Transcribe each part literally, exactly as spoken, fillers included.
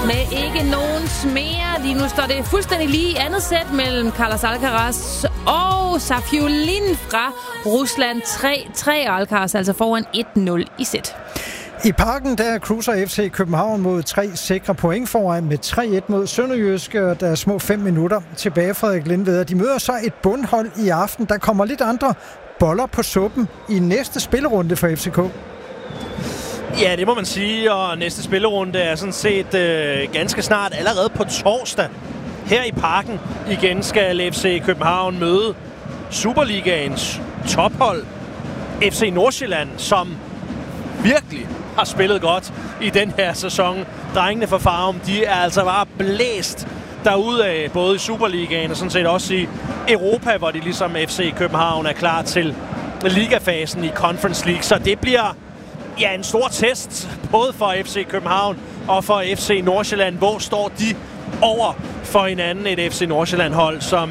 med ikke nogen smer. Lige nu står det fuldstændig lige i andet sæt mellem Carlos Alcaraz og Safiullin fra Rusland. tre tre Alcaraz altså foran et nul i sæt. I Parken der cruiser F C København mod tre sikre point foran med tre et mod Sønderjyske, og der er små fem minutter tilbage, Frederik Lindved. De møder så et bundhold i aften. Der kommer lidt andre boller på suppen i næste spillerunde for F C K. Ja, det må man sige, og næste spillerunde er sådan set øh, ganske snart, allerede på torsdag. Her i Parken igen skal F C København møde Superligaens tophold, F C Nordsjælland, som virkelig har spillet godt i den her sæson. Drengene fra Farum, de er altså bare blæst derudaf, både i Superligaen og sådan set også i Europa, hvor de ligesom F C København er klar til ligafasen i Conference League. Så det bliver ja, en stor test, både for F C København og for F C Nordsjælland. Hvor står de over for hinanden? Et F C Nordsjælland-hold, som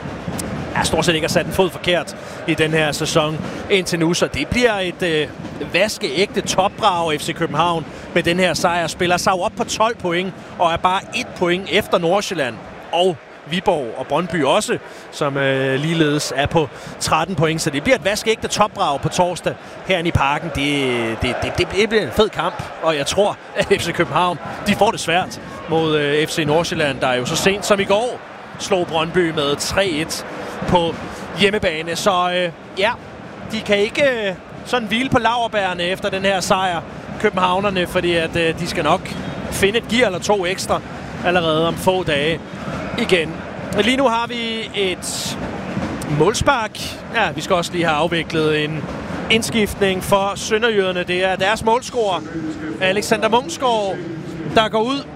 ja, stort set ikke har sat en fod forkert i den her sæson indtil nu. Så det bliver et øh, vaskeægte topbrag. F C København med den her sejr spiller sig op på tolv point og er bare et point efter Nordsjælland og Viborg og Brøndby også, som øh, ligeledes er på tretten point. Så det bliver et vaskeægte topbrag på torsdag herinde i Parken. Det, det, det, det, det bliver en fed kamp, og jeg tror, at F C København de får det svært mod øh, F C Nordsjælland, der jo så sent som i går slog Brøndby med tre et på hjemmebane. Så øh, ja, de kan ikke øh, sådan hvile på laurbærrene efter den her sejr, københavnerne, fordi at øh, de skal nok finde et gear eller to ekstra allerede om få dage igen. Lige nu har vi et målspark. Ja, vi skal også lige have afviklet en indskiftning for sønderjyderne. Det er deres målscorer, Alexander Munksgaard, der går ud.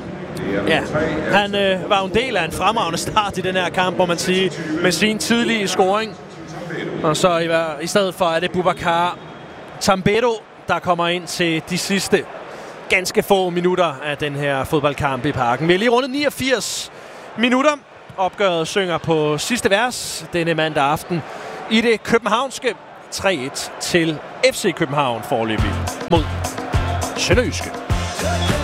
Ja, han øh, var en del af en fremragende start i den her kamp, må man sige, med sin tidlige scoring. Og så i, i stedet for er det Boubacar Tambero, der kommer ind til de sidste ganske få minutter af den her fodboldkamp i Parken. Vi er lige rundet niogfirs minutter. Opgøret synger på sidste vers denne mandag aften i det københavnske. tre et til F C København foreløbig mod Sønderjyske.